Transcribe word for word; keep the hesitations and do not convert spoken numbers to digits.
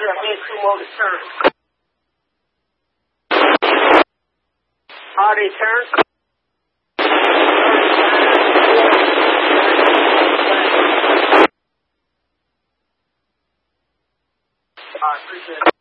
have these two motors turn. How they turn? I appreciate it.